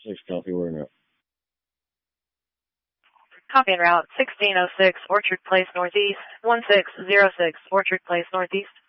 6 copy, we're in. Copy en route, 1606 Orchard Place Northeast, 1606 Orchard Place Northeast.